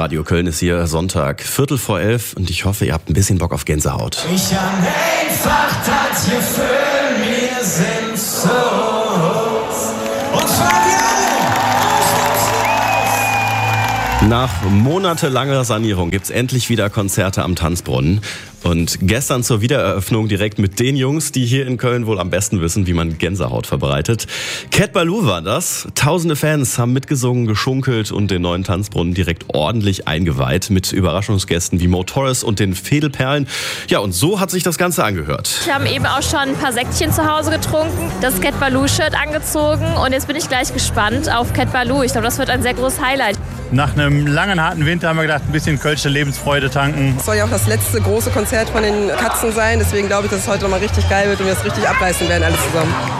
Radio Köln ist hier Sonntag, 11:15 und ich hoffe, ihr habt ein bisschen Bock auf Gänsehaut. Ich han einfach das Gefühl, wir sind so. Und zwar wir alle. Nach monatelanger Sanierung gibt's endlich wieder Konzerte am Tanzbrunnen. Und gestern zur Wiedereröffnung direkt mit den Jungs, die hier in Köln wohl am besten wissen, wie man Gänsehaut verbreitet. Cat Ballou war das. Tausende Fans haben mitgesungen, geschunkelt und den neuen Tanzbrunnen direkt ordentlich eingeweiht mit Überraschungsgästen wie Mo Torres und den Fädelperlen. Ja, und so hat sich das Ganze angehört. Wir haben eben auch schon ein paar Säckchen zu Hause getrunken, das Cat Ballou-Shirt angezogen und jetzt bin ich gleich gespannt auf Cat Ballou. Ich glaube, das wird ein sehr großes Highlight. Nach einem langen, harten Winter haben wir gedacht, ein bisschen kölsche Lebensfreude tanken. Es soll ja auch das letzte große Konzert von den Katzen sein. Deswegen glaube ich, dass es heute nochmal richtig geil wird und wir es richtig abreißen werden, alles zusammen.